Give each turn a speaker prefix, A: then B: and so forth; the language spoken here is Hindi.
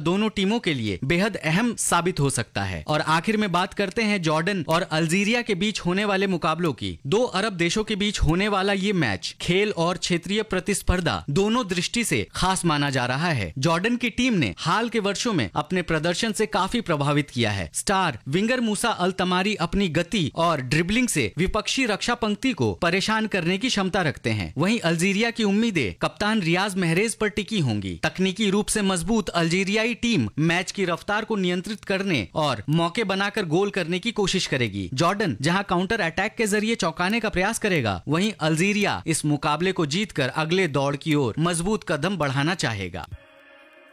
A: दोनों टीमों के लिए बेहद अहम साबित हो सकता है। और आखिर में बात करते हैं जॉर्डन और अल्जीरिया के बीच होने वाले मुकाबलों की। 2 अरब देशों के बीच होने वाला ये मैच खेल और क्षेत्रीय प्रतिस्पर्धा दोनों दृष्टि से खास माना जा रहा है। जॉर्डन की टीम ने हाल के वर्षों में अपने प्रदर्शन से काफी प्रभावित किया है। स्टार विंगर मूसा अल तमारी अपनी गति और ड्रिबलिंग से विपक्षी रक्षा पंक्ति को परेशान करने की क्षमता रखते हैं। वहीं अल्जीरिया की उम्मीदें कप्तान रियाज महरेज पर टिकी होंगी। तकनीकी रूप से मजबूत अल्जीरियाई टीम मैच की रफ्तार को नियंत्रित करने और मौके बनाकर गोल करने की कोशिश करेगी। जॉर्डन जहां काउंटर अटैक के जरिए चौंकाने का प्रयास करेगा, वहीं अल्जीरिया इस मुकाबले को जीतकर अगले दौर की ओर मजबूत कदम बढ़ाना चाहेगा।